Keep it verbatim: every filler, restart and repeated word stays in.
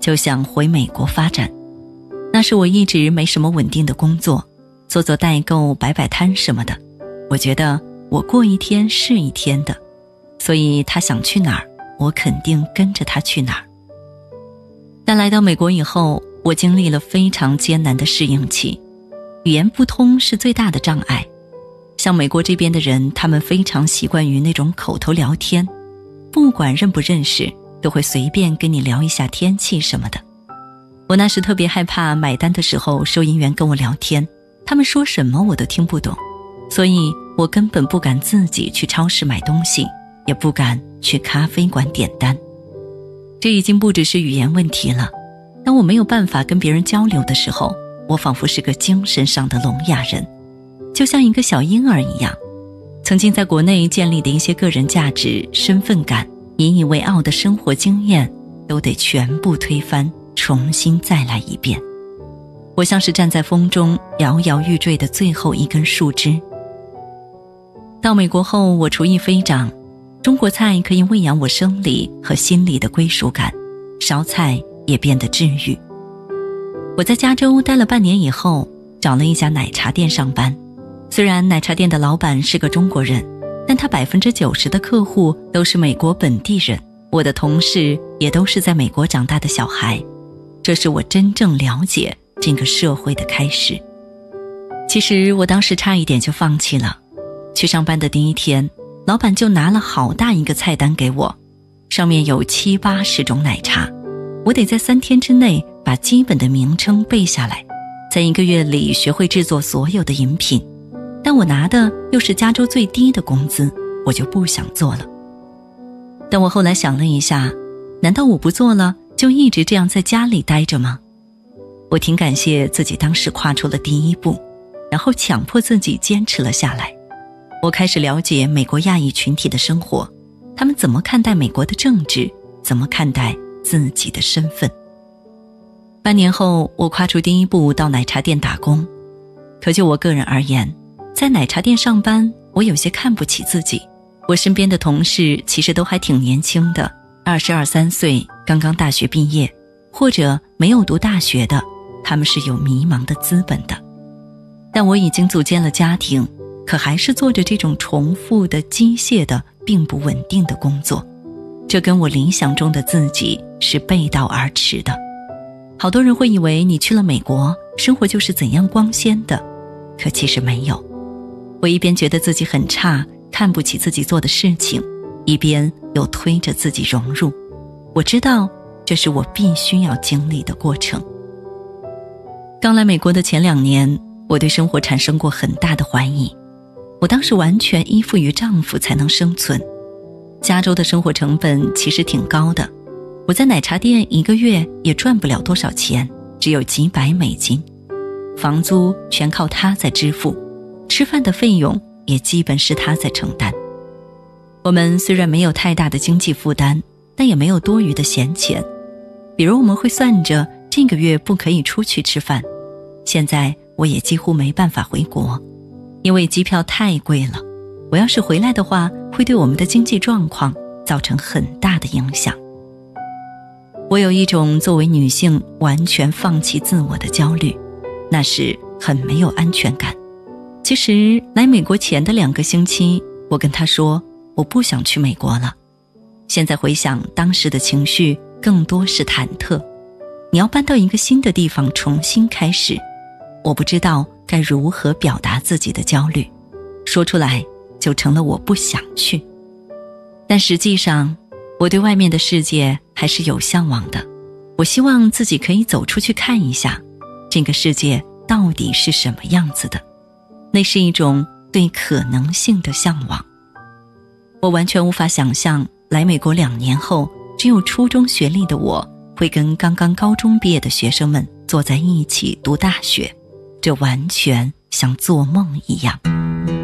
就想回美国发展。那时我一直没什么稳定的工作，做做代购、摆摆摊什么的，我觉得我过一天是一天的，所以他想去哪儿，我肯定跟着他去哪儿。但来到美国以后，我经历了非常艰难的适应期，语言不通是最大的障碍。像美国这边的人，他们非常习惯于那种口头聊天，不管认不认识，都会随便跟你聊一下天气什么的。我那时特别害怕买单的时候收银员跟我聊天，他们说什么我都听不懂，所以我根本不敢自己去超市买东西，也不敢去咖啡馆点单。这已经不只是语言问题了，当我没有办法跟别人交流的时候，我仿佛是个精神上的聋哑人，就像一个小婴儿一样。曾经在国内建立的一些个人价值、身份感、引以为傲的生活经验，都得全部推翻，重新再来一遍。我像是站在风中摇摇欲坠的最后一根树枝。到美国后，我厨艺飞涨，中国菜可以喂养我生理和心理的归属感，烧菜也变得治愈。我在加州待了半年以后，找了一家奶茶店上班。虽然奶茶店的老板是个中国人，但他 百分之九十 的客户都是美国本地人，我的同事也都是在美国长大的小孩，这是我真正了解这个社会的开始。其实我当时差一点就放弃了。去上班的第一天，老板就拿了好大一个菜单给我，上面有七八十种奶茶，我得在三天之内把基本的名称背下来，在一个月里学会制作所有的饮品。但我拿的又是加州最低的工资，我就不想做了。但我后来想了一下，难道我不做了就一直这样在家里待着吗？我挺感谢自己当时跨出了第一步，然后强迫自己坚持了下来。我开始了解美国亚裔群体的生活，他们怎么看待美国的政治，怎么看待自己的身份。半年后，我跨出第一步到奶茶店打工。可就我个人而言，在奶茶店上班，我有些看不起自己。我身边的同事其实都还挺年轻的，二十二三岁，刚刚大学毕业，或者没有读大学的，他们是有迷茫的资本的。但我已经组建了家庭，可还是做着这种重复的、机械的、并不稳定的工作，这跟我理想中的自己是背道而驰的。好多人会以为你去了美国，生活就是怎样光鲜的，可其实没有。我一边觉得自己很差，看不起自己做的事情，一边又推着自己融入。我知道这是我必须要经历的过程。刚来美国的前两年，我对生活产生过很大的怀疑。我当时完全依附于丈夫才能生存。加州的生活成本其实挺高的，我在奶茶店一个月也赚不了多少钱，只有几百美金。房租全靠他在支付，吃饭的费用也基本是他在承担。我们虽然没有太大的经济负担，但也没有多余的闲钱。比如我们会算着这个月不可以出去吃饭。现在我也几乎没办法回国，因为机票太贵了。我要是回来的话，会对我们的经济状况造成很大的影响。我有一种作为女性完全放弃自我的焦虑，那是很没有安全感。其实来美国前的两个星期，我跟他说我不想去美国了。现在回想当时的情绪，更多是忐忑。你要搬到一个新的地方重新开始，我不知道该如何表达自己的焦虑，说出来就成了我不想去。但实际上我对外面的世界还是有向往的，我希望自己可以走出去看一下这个世界到底是什么样子的，那是一种对可能性的向往。我完全无法想象来美国两年后，只有初中学历的我会跟刚刚高中毕业的学生们坐在一起读大学，这完全像做梦一样。